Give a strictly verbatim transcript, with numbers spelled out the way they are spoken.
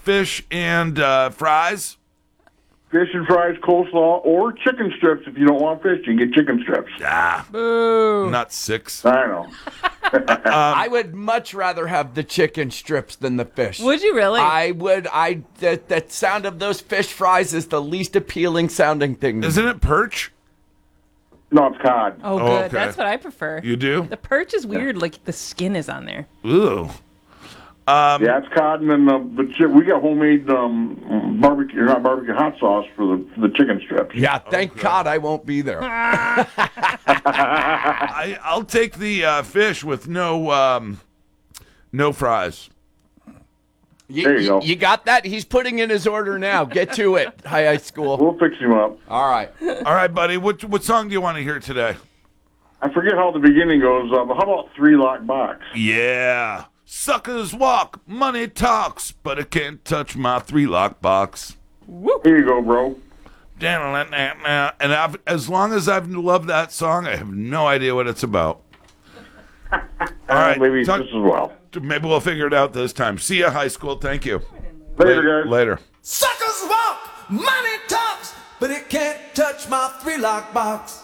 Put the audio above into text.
fish and uh, fries? Fish and fries, coleslaw, or chicken strips. If you don't want fish, you can get chicken strips. Ah, Boo. not six. I know. I would much rather have the chicken strips than the fish. Would you really? I would. I that that sound of those fish fries is the least appealing sounding thing. to me. Isn't it perch? No, it's cod. oh, good. Oh, okay. That's what I prefer. You do? The perch is weird. Like the skin is on there. Ooh. Yeah, it's cod, and then the, the chi- we got homemade um, barbecue, not barbecue, hot sauce for the for the chicken strips. Yeah, thank God I won't be there. I, I'll take the uh, fish with no um, no fries. You, There you go. You got that? He's putting in his order now. Get to it, high high school. We'll fix him up. All right. All right, buddy. What what song do you want to hear today? I forget how the beginning goes, uh, but how about Three Lock Box? Yeah. Suckers walk, money talks, but it can't touch my three lock box. Here you go, bro. And I've, as long as I've loved that song, I have no idea what it's about. All right. Maybe talk- just as well. Maybe we'll figure it out this time. See ya, high school. Thank you. Later, guys. Later. Suckers walk, money talks, but it can't touch my three lock box.